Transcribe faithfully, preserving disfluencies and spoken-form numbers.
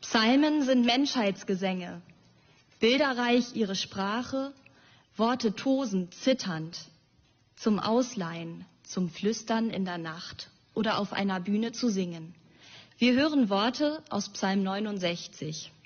Psalmen sind Menschheitsgesänge, bilderreich ihre Sprache, Worte tosend, zitternd, zum Ausleihen, zum Flüstern in der Nacht oder auf einer Bühne zu singen. Wir hören Worte aus Psalm neunundsechzig.